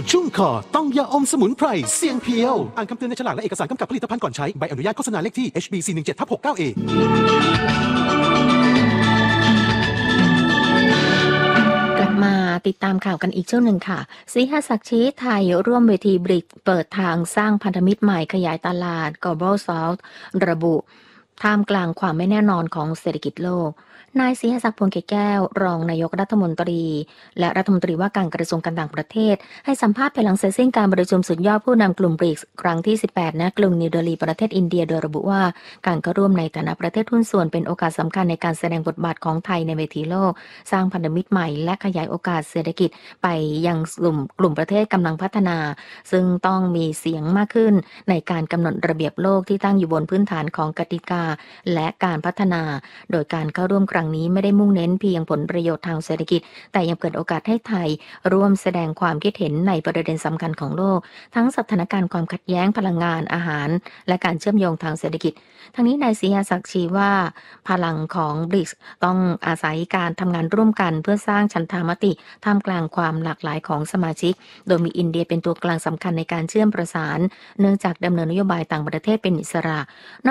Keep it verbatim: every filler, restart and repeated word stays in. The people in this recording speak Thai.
ชุ่มคอต้องยาอมสมุนไพรเซียงเพียวอ่านคำเตือนในฉลากและเอกสารกำกับผลิตภัณฑ์ก่อนใช้ใบอนุญาตโฆษณาเลขที่ เอช บี สี่ หนึ่ง เจ็ด หก เก้า เอกลับมาติดตามข่าวกันอีกช่วงหนึ่งค่ะศรีหศักดิ์ชี้ไทยร่วมเวทีบริกเปิดทางสร้างพันธมิตรใหม่ขยายตลาด Global South ระบุท่ามกลางความไม่แน่นอนของเศรษฐกิจโลกนายศรีหศักดิ์พวงเกศแก้วรองนายกรัฐมนตรีและรัฐมนตรีว่าการกระทรวงการต่างประเทศให้สัมภาษณ์ภายหลังเสร็จสิ้นการประชุมสุดยอดผู้นำกลุ่มบริกส์ครั้งที่สิบแปดณกรุงนิวเดลีประเทศอินเดียโดยระบุว่าการเข้าร่วมในฐานะประเทศหุ้นส่วนเป็นโอกาสสำคัญในการแสดงบทบาทของไทยในเวทีโลกสร้างพันธมิตรใหม่และขยายโอกาสเศรษฐกิจไปยังกลุ่มกลุ่มประเทศกำลังพัฒนาซึ่งต้องมีเสียงมากขึ้นในการกำหนดระเบียบโลกที่ตั้งอยู่บนพื้นฐานของกติกาและการพัฒนาโดยการเข้าร่วมครั้งนี้ไม่ได้มุ่งเน้นเพียงผลประโยชน์ทางเศรษฐกิจแต่ยังเปิดโอกาสให้ไทยร่วมแสดงความคิดเห็นในประเด็นสำคัญของโลกทั้งสถานการณ์ความขัดแย้งพลังงานอาหารและการเชื่อมโยงทางเศรษฐกิจทั้งนี้นายศรีหศักดิ์ชี้ว่าพลังของบริกส์ต้องอาศัยการทำงานร่วมกันเพื่อสร้างฉันทามติท่ามกลางความหลากหลายของสมาชิกโดยมีอินเดียเป็นตัวกลางสำคัญในการเชื่อมประสานเนื่องจากดำเนินนโยบายต่างประเทศเป็นอิสระ